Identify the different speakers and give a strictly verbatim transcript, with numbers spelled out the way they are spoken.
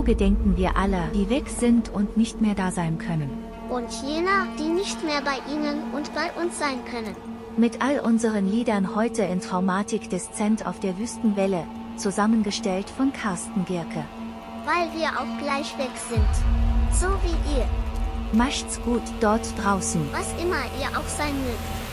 Speaker 1: gedenken wir aller, die weg sind und nicht mehr da sein können.
Speaker 2: Und jener, die nicht mehr bei Ihnen und bei uns sein können.
Speaker 1: Mit all unseren Liedern heute in Traumatik Deszent auf der Wüstenwelle, zusammengestellt von Carsten Gierke.
Speaker 2: Weil wir auch gleich weg sind. So wie ihr.
Speaker 1: Macht's gut dort draußen.
Speaker 2: Was immer ihr auch sein mögt.